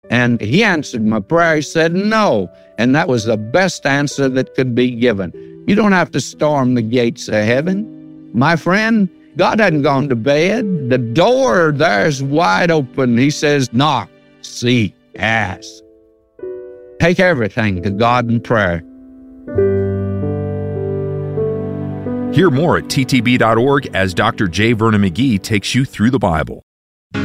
And he answered my prayer. He said, no. And that was the best answer that could be given. You don't have to storm the gates of heaven. My friend, God hadn't gone to bed. The door there's wide open. He says, knock, seek, ask. Take everything to God in prayer. Hear more at ttb.org as Dr. J. Vernon McGee takes you through the Bible.